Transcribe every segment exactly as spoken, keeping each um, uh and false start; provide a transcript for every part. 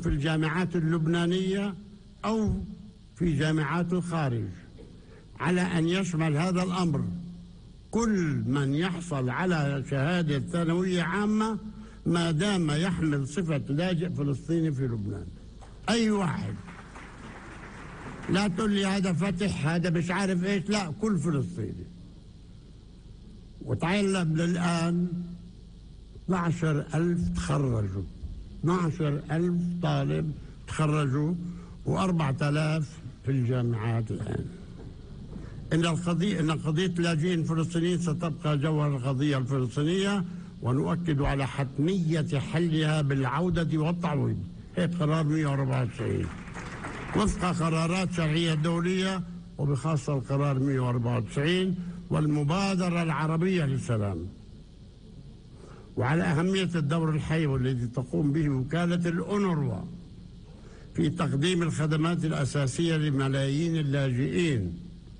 في الجامعات اللبنانية أو في جامعات الخارج، على أن يشمل هذا الأمر كل من يحصل على شهادة ثانوية عامة ما دام يحمل صفة لاجئ فلسطيني في لبنان. أي واحد، لا تقول لي هذا فتح هذا مش عارف إيش، لا، كل فلسطيني. وتعلم للآن اثني عشر ألف تخرجوا، اثني عشر ألف طالب تخرجوا وأربعة آلاف في الجامعات الآن. إن القضية إن قضية اللاجئين الفلسطينيين ستبقى جوهر القضية الفلسطينية، ونؤكد على حتمية حلها بالعودة والتعويض. هيك قرار مئة وأربعة وتسعين وفق قرارات شرعية دولية، وبخاصة القرار مئة وأربعة وتسعين والمبادرة العربية للسلام، وعلى أهمية الدور الحي والذي تقوم به وكالة الأونروا في تقديم الخدمات الأساسية لملايين اللاجئين.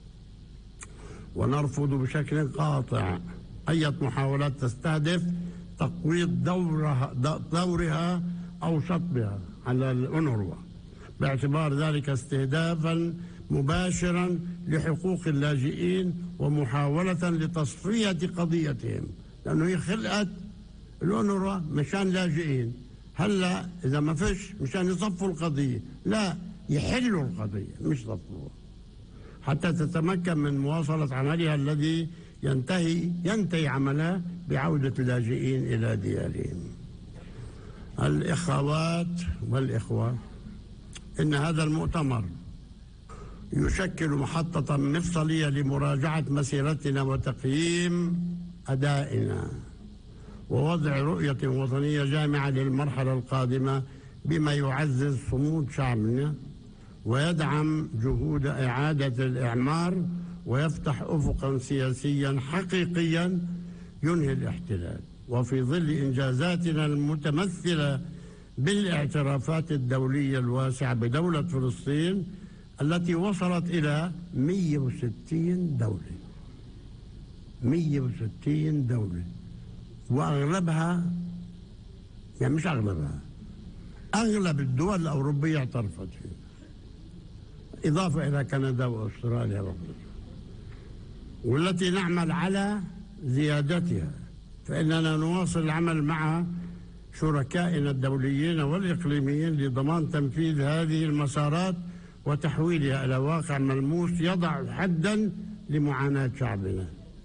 ونرفض بشكل قاطع أي محاولات تستهدف تقويض دورها, دورها أو شطبها على الأونروا، باعتبار ذلك استهدافا مباشرا لحقوق اللاجئين ومحاولة لتصفية قضيتهم، لأنه هي خلقت الأونروا مشان لاجئين. هلا إذا ما فيش مشان يصفوا القضية، لا، يحلوا القضية مش يصفوها، حتى تتمكن من مواصلة عملها الذي ينتهي ينتهي عملها بعودة اللاجئين إلى ديارهم. الإخوات والإخوة، إن هذا المؤتمر يشكل محطة مفصلية لمراجعة مسيرتنا وتقييم أدائنا ووضع رؤية وطنية جامعة للمرحلة القادمة، بما يعزز صمود شعبنا ويدعم جهود إعادة الإعمار ويفتح أفقا سياسيا حقيقيا ينهي الاحتلال، وفي ظل إنجازاتنا المتمثلة بالاعترافات الدولية الواسعة بدولة فلسطين التي وصلت إلى مئة وستين دولة مئة وستين دولة، وأغلبها، يعني مش أغلبها، أغلب الدول الأوروبية اعترفت فيه، إضافة إلى كندا وأستراليا وغيرها، والتي نعمل على زيادتها. فإننا نواصل العمل مع شركائنا الدوليين والإقليميين لضمان تنفيذ هذه المسارات وتحويلها إلى واقع ملموس يضع حدا لمعاناة شعبنا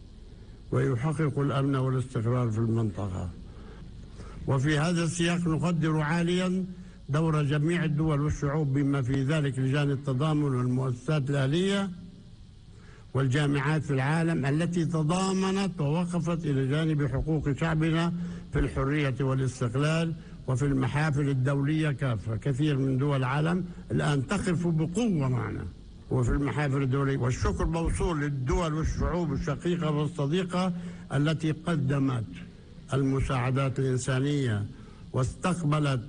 ويحقق الأمن والاستقرار في المنطقة. وفي هذا السياق نقدر عاليا دور جميع الدول والشعوب بما في ذلك لجان التضامن والمؤسسات الأهلية والجامعات في العالم التي تضامنت ووقفت إلى جانب حقوق شعبنا في الحرية والاستقلال، وفي المحافل الدولية كافة. كثير من دول العالم الآن تقف بقوة معنا وفي المحافل الدولية، والشكر موصول للدول والشعوب الشقيقة والصديقة التي قدمت المساعدات الإنسانية واستقبلت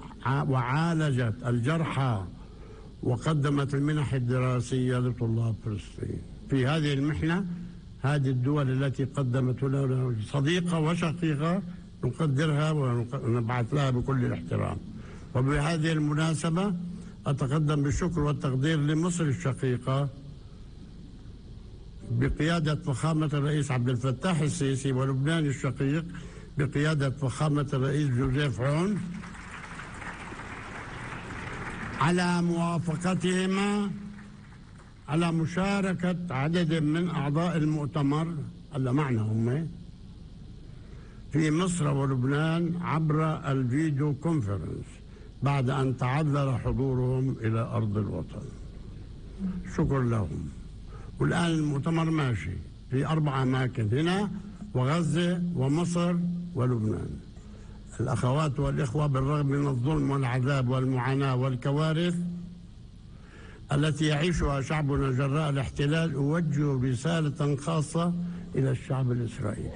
وعالجت الجرحى وقدمت المنح الدراسية لطلاب فلسطين. في هذه المحنة هذه الدول التي قدمت لنا صديقة وشقيقة نقدرها ونبعث لها بكل الاحترام. وبهذه المناسبة أتقدم بالشكر والتقدير لمصر الشقيقة بقيادة فخامة الرئيس عبد الفتاح السيسي، ولبنان الشقيق بقيادة فخامة الرئيس جوزيف عون، على موافقتهما على مشاركة عدد من أعضاء المؤتمر اللي معنا هم في مصر ولبنان عبر الفيديو كونفرنس بعد أن تعذر حضورهم إلى أرض الوطن. شكر لهم. والآن المؤتمر ماشي في أربع أماكن هنا وغزة ومصر ولبنان. الأخوات والإخوة، بالرغم من الظلم والعذاب والمعاناة والكوارث التي يعيشها شعبنا جراء الاحتلال، أوجه رسالة خاصة إلى الشعب الإسرائيلي.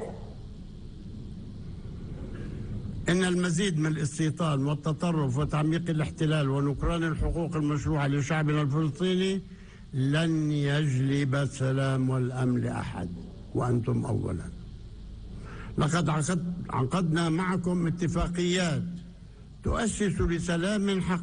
إن المزيد من الاستيطان والتطرف وتعميق الاحتلال ونكران الحقوق المشروعة لشعبنا الفلسطيني لن يجلب السلام والأمن لأحد، وأنتم أولا. لقد عقد عقدنا معكم اتفاقيات تؤسس لسلام حقيقي